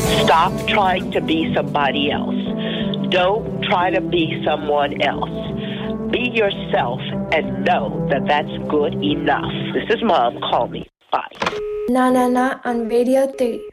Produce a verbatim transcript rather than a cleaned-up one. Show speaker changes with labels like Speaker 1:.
Speaker 1: Stop trying to be somebody else. Don't try to be someone else. Be yourself and know that that's good enough. This is Mom. Call me. Bye.
Speaker 2: Na Na Na on Radio three.